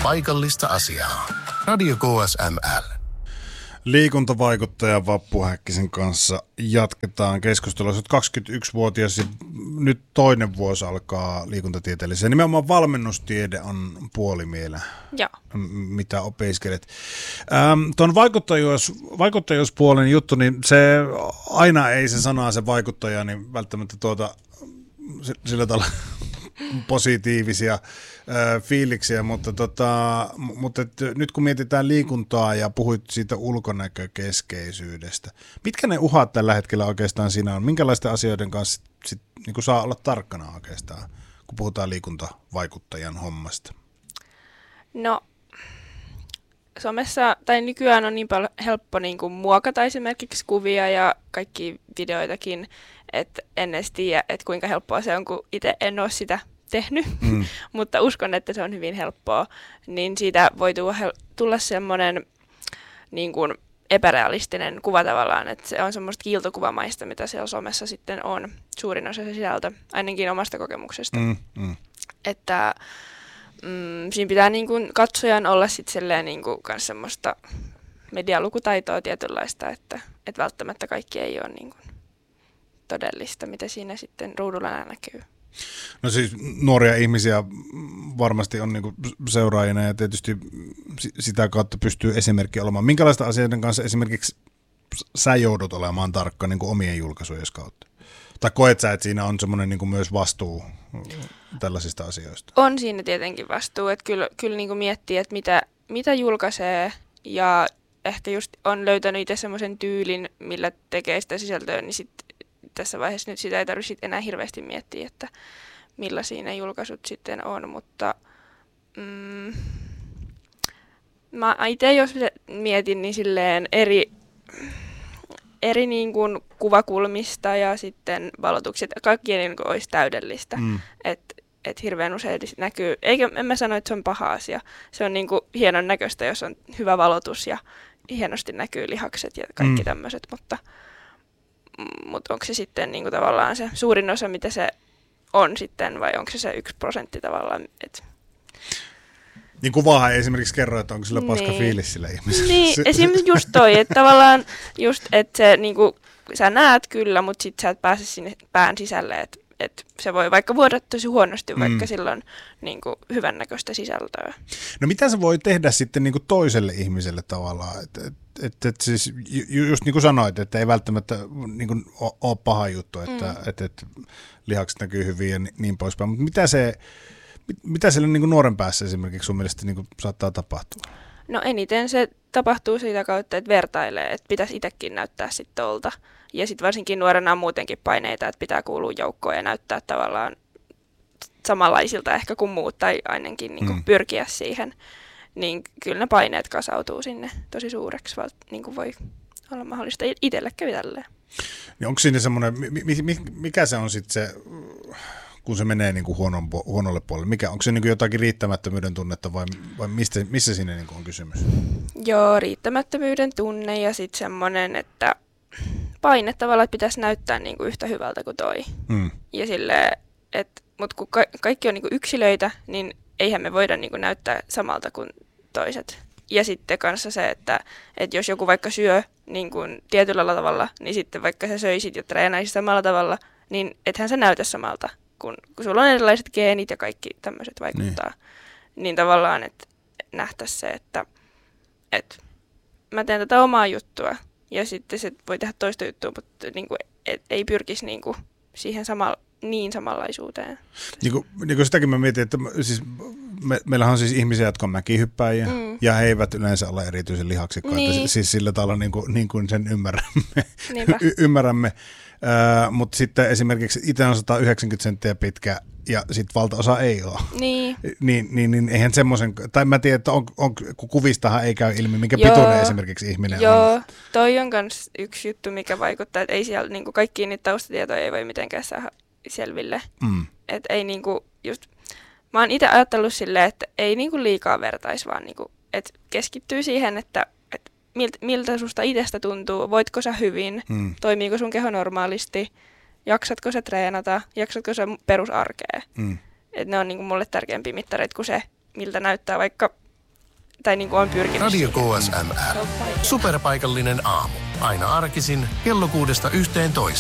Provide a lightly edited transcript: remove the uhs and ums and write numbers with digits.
paikallista asiaa. Radio KSML. Liikuntavaikuttaja Vappu Häkkisen kanssa jatketaan keskustelua. 21-vuotias ja nyt toinen vuosi alkaa liikuntatieteelliseen. Nimenomaan valmennustiede on puolimielä, mitä opiskelet. Tuon vaikuttajuuspuolen juttu, niin se aina ei se sanaa se vaikuttaja, niin välttämättä sillä tavalla positiivisia fiiliksiä, mutta nyt kun mietitään liikuntaa ja puhuit siitä ulkonäkökeskeisyydestä, mitkä ne uhat tällä hetkellä oikeastaan siinä on? Minkälaisten asioiden kanssa niin kuin saa olla tarkkana oikeastaan, kun puhutaan liikuntavaikuttajan hommasta? No, somessa tai nykyään on niin paljon helppo niin kuin muokata esimerkiksi kuvia ja kaikki videoitakin, että en edes tiedä, että kuinka helppoa se on, kun itse en ole sitä tehnyt, mutta uskon, että se on hyvin helppoa, niin siitä voi tulla semmoinen niin kuin epärealistinen kuva tavallaan, että se on semmoista kiiltokuvamaista, mitä siellä somessa sitten on, suurin osa se sisältö, ainakin omasta kokemuksesta. Että siinä pitää niin kuin katsojan olla sitten silleen niin kuin kans semmoista medialukutaitoa tietynlaista, että välttämättä kaikki ei ole niin kuin todellista, mitä siinä sitten ruudulla näkyy. No siis nuoria ihmisiä varmasti on niinku seuraajina ja tietysti sitä kautta pystyy esimerkki olemaan. Minkälaista asioiden kanssa esimerkiksi sä joudut olemaan tarkka niinku omien julkaisujen kautta? Tai koet sä, että siinä on semmoinen niinku myös vastuu tällaisista asioista? On siinä tietenkin vastuu, että kyllä niinku miettii, että mitä julkaisee ja ehkä just on löytänyt itse semmoisen tyylin, millä tekee sitä sisältöä, niin sitten tässä vaiheessa nyt sitä ei tarvitse enää hirveästi miettiä, että millaisia ne julkaisut sitten on, mutta mä itse jos mietin, niin silleen eri niin kuin kuvakulmista ja sitten valotukset, kaikki niin kuin olisi täydellistä, että hirveän usein näkyy, en mä sano, että se on paha asia, se on niin kuin hienon näköistä, jos on hyvä valotus ja hienosti näkyy lihakset ja kaikki tämmöiset, mutta onko se sitten niin kuin tavallaan se suurin osa, mitä se on sitten, vai onko se 1% tavallaan? Niin kuvaahan ei esimerkiksi kerro, että onko sillä paska fiilis sillä ihmisellä. Niin, esimerkiksi just toi, että tavallaan just, että se niin kuin, sä näet kyllä, mutta sit sä et pääse sinne pään sisälle, että se voi vaikka vuoda tosi huonosti, vaikka silloin niin kuin hyvännäköistä sisältöä. No mitä se voi tehdä sitten niin kuin toiselle ihmiselle tavallaan, että siis just niin kuin sanoit, että ei välttämättä niin kuin ole paha juttu, että lihakset näkyy hyvin ja niin poispäin, mutta mitä siellä niin kuin nuoren päässä esimerkiksi sun mielestä niin kuin saattaa tapahtua? No eniten se tapahtuu siitä kautta, että vertailee, että pitäisi itsekin näyttää sitten tolta. Ja sitten varsinkin nuorena on muutenkin paineita, että pitää kuulua joukkoon ja näyttää tavallaan samanlaisilta ehkä kuin muut, tai ainakin niin kuin pyrkiä siihen. Niin kyllä ne paineet kasautuu sinne tosi suureksi, niin kuin voi olla mahdollista. Itselle kävi tälleen. Niin onko siinä semmoinen, mikä se on sitten se, kun se menee niin kuin huonolle puolelle? Onko se niin kuin jotakin riittämättömyyden tunnetta vai missä siinä niin kuin on kysymys? Joo, riittämättömyyden tunne ja sitten semmoinen, että paine tavallaan, että pitäisi näyttää niin kuin yhtä hyvältä kuin toi. Ja silleen, mutta kun kaikki on niin kuin yksilöitä, niin eihän me voida niin kuin näyttää samalta kuin toiset. Ja sitten kanssa se, että jos joku vaikka syö niin kuin tietyllä tavalla, niin sitten vaikka sä söisit ja treenaisit samalla tavalla, niin ethän sä näytä samalta, kun sulla on erilaiset geenit ja kaikki tämmöiset vaikuttaa. Niin tavallaan, että nähtäisi se, että mä teen tätä omaa juttua ja sitten se voi tehdä toista juttua, mutta niin kuin, ei pyrkisi niin kuin siihen samanlaisuuteen. Niin kuin sitäkin mä mietin, että siis meillähän on siis ihmisiä, jotka on mäkihyppääjiä, ja he eivät yleensä ole erityisen lihaksikkaita, siis sillä tavalla niin kuin sen ymmärrämme. Mutta sitten esimerkiksi itse on 190 senttiä pitkä, ja sitten valtaosa ei ole. Niin eihän semmoisen, tai mä tiedän, että kun kuvistahan ei käy ilmi, minkä pituinen esimerkiksi ihminen on. Joo, toi on myös yksi juttu, mikä vaikuttaa, että ei siellä niinku kaikkia niitä taustatietoja ei voi mitenkään saada selville. Että ei niinku just, mä oon itse ajatellut silleen, että ei niinku liikaa vertaisi, vaan niinku, että keskittyy siihen, että miltä susta itsestä tuntuu, voitko sä hyvin, toimiiko sun keho normaalisti, jaksatko sä treenata, jaksatko sä perusarkea. Että ne on niinku mulle tärkeämpiä mittareita kuin se, miltä näyttää vaikka tai niin kuin on pyrkinyt. Radio KSML. Superpaikallinen aamu. Aina arkisin kello 6–11.